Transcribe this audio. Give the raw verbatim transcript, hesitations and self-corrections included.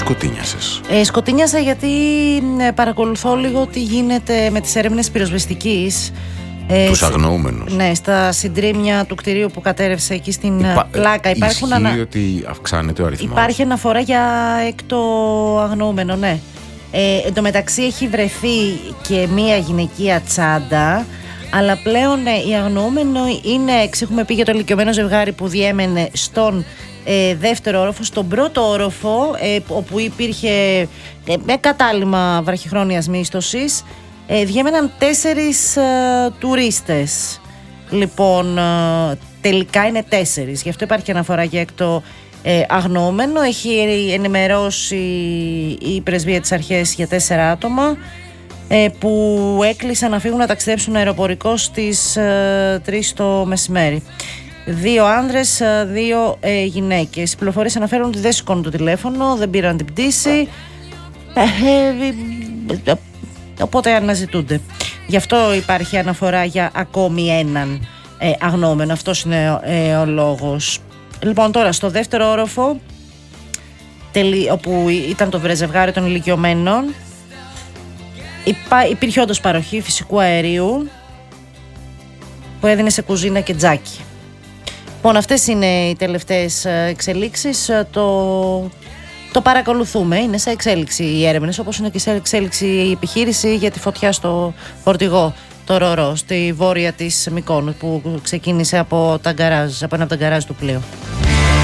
σκοτίνιασες? Ε, σκοτίνιασα γιατί ε, παρακολουθώ λίγο τι γίνεται με τις έρευνες πυροσβεστικής. Ε, Τους αγνοούμενους. Ναι, στα συντρίμμια του κτηρίου που κατέρευσε εκεί στην Υπά... πλάκα. Υπάρχουν Ισχύει ανα... ότι αυξάνεται ο αριθμός? Υπάρχει αναφορά για έκτο αγνοούμενο, ναι. Ε, εν τω μεταξύ έχει βρεθεί και μία γυναικεία τσάντα, αλλά πλέον ε, η αγνοούμενο είναι, εξ έχουμε πει για το ηλικιωμένο ζευγάρι που διέμενε στον ε, δεύτερο όροφο. Στον πρώτο όροφο, ε, όπου υπήρχε ε, με κατάλημα βραχυχρόνιας μίσθωσης, ε, διέμεναν τέσσερις ε, τουρίστες. Λοιπόν, ε, τελικά είναι τέσσερις, γι' αυτό υπάρχει αναφορά για έκτο ε, αγνοούμενο. Έχει ενημερώσει η πρεσβεία της αρχές για τέσσερα άτομα ε, που έκλεισαν να φύγουν να ταξιδέψουν αεροπορικό στις ε, τρεις το μεσημέρι. Δύο άνδρες, δύο ε, γυναίκες. Οι πληροφορίες αναφέρουν ότι δεν σηκώνουν το τηλέφωνο, δεν πήραν την πτήση, ε, ε, ε, οπότε αναζητούνται. Γι' αυτό υπάρχει αναφορά για ακόμη έναν ε, αγνοούμενο. Αυτός είναι ε, ο λόγος. Λοιπόν, τώρα στο δεύτερο όροφο, τελει, όπου ήταν το ζευγάρι των ηλικιωμένων, υπά, υπήρχε όντως παροχή φυσικού αερίου που έδινε σε κουζίνα και τζάκι. Λοιπόν, αυτές είναι οι τελευταίες εξελίξεις. Το, το παρακολουθούμε. Είναι σε εξέλιξη οι έρευνες, όπως είναι και σε εξέλιξη η επιχείρηση για τη φωτιά στο φορτηγό, το Ρορό, στη βόρεια της Μυκόνου, που ξεκίνησε από, τα γκαράζ, από ένα από τα γκαράζ του πλοίου.